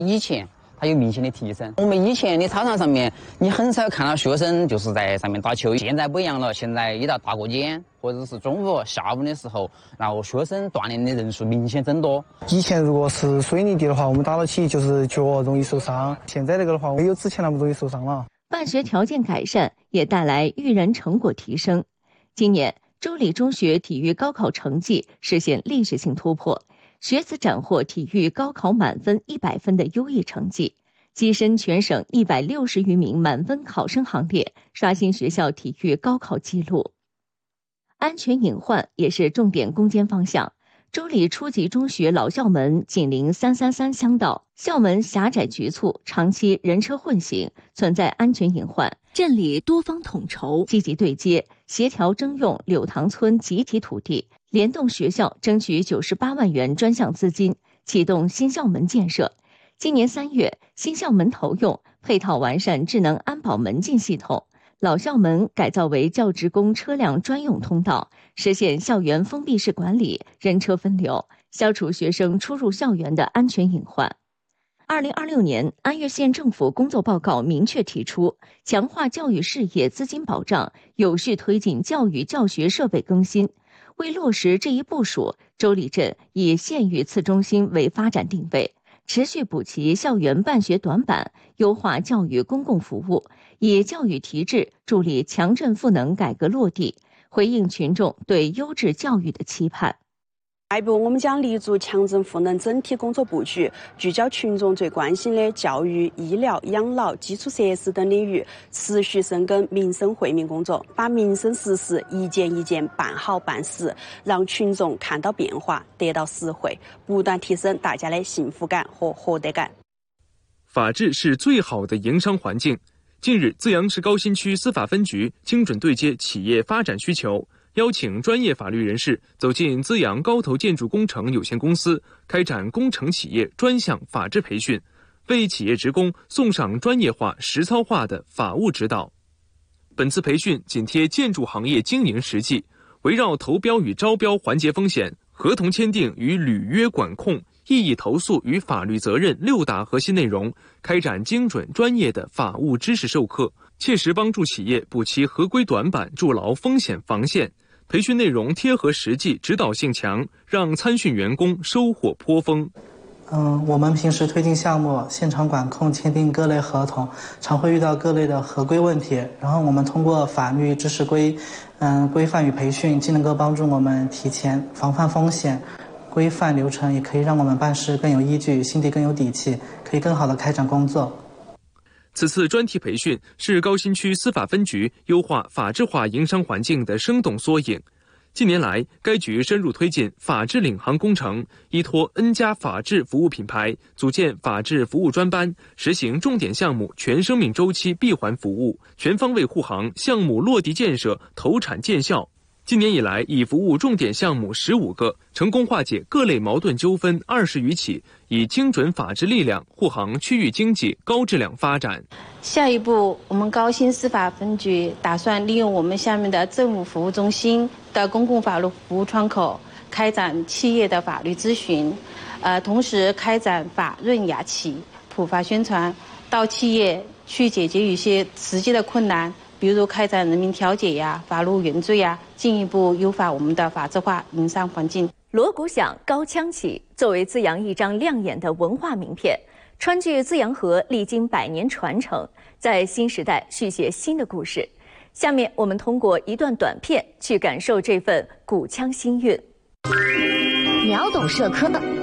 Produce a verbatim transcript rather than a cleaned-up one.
以前它有明显的提升。我们以前的操场上面，你很少看到学生就是在上面打球。现在不一样了，现在一到大过年或者是中午、下午的时候，然后学生锻炼的人数明显增多。 以前如果是水泥地的话，我们打到起就是脚容易受伤。现在这个的话，没有之前那么容易受伤了。 办学条件改善也带来育人成果提升。今年周里中学体育高考成绩实现历史性突破。学子斩获体育高考满分一百分的优异成绩，跻身全省一百六十余名满分考生行列，刷新学校体育高考纪录。安全隐患也是重点攻坚方向。周里初级中学老校门紧邻三三三乡道，校门狭窄局促，长期人车混行，存在安全隐患。镇里多方统筹，积极对接，协调征用柳塘村集体土地，联动学校争取九十八万元专项资金，启动新校门建设。今年三月，新校门投用，配套完善智能安保门禁系统，老校门改造为教职工车辆专用通道，实现校园封闭式管理、人车分流，消除学生出入校园的安全隐患。二零二六年，安岳县政府工作报告明确提出，强化教育事业资金保障，有序推进教育教学设备更新。为落实这一部署，周里镇以县域次中心为发展定位，持续补齐校园办学短板，优化教育公共服务，以教育提质助力强振赋能改革落地，回应群众对优质教育的期盼。 下一步，我们将立足强振赋能整体工作布局，聚焦群众最关心的教育、医疗、养老、基础设施等领域，持续深耕民生惠民工作，把民生实事一件一件办好办实，让群众看到变化，得到实惠，不断提升大家的幸福感和获得感。 法治是最好的营商环境。近日，资阳市高新区司法分局精准对接企业发展需求，邀请专业法律人士走进资阳高投建筑工程有限公司，开展工程企业专项法治培训，为企业职工送上专业化、实操化的法务指导。本次培训紧贴建筑行业经营实际，围绕投标与招标环节风险、合同签订与履约管控、异议投诉与法律责任六大核心内容，开展精准专业的法务知识授课，切实帮助企业补齐合规短板，筑牢风险防线。培训内容贴合实际，指导性强，让参训员工收获颇丰。 嗯，我们平时推进项目、现场管控、签订各类合同，常会遇到各类的合规问题。然后我们通过法律知识规，嗯，规范与培训，既能够帮助我们提前防范风险，规范流程，也可以让我们办事更有依据，心底更有底气，可以更好的开展工作。 此次专题培训是高新区司法分局优化法治化营商环境的生动缩影。近年来，该局深入推进法治领航工程，依托 N 加法治服务品牌，组建法治服务专班，实行重点项目全生命周期闭环服务，全方位护航项目落地建设、投产见效。今年以来，已服务重点项目十五个，成功化解各类矛盾纠纷二十余起，以精准法治力量护航区域经济高质量发展。 下一步，我们高新司法分局打算利用我们下面的政务服务中心的公共法律服务窗口，开展企业的法律咨询，呃，同时开展法润雅企普法宣传，到企业去解决一些实际的困难。比如开展人民调解呀、法律原罪呀，进一步优化我们的法治化营商环境。 锣鼓响，高腔起，作为资阳一张亮眼的文化名片，川剧资阳河历经百年传承，在新时代续写新的故事。下面我们通过一段短片去感受这份古腔新韵。 秒懂社科，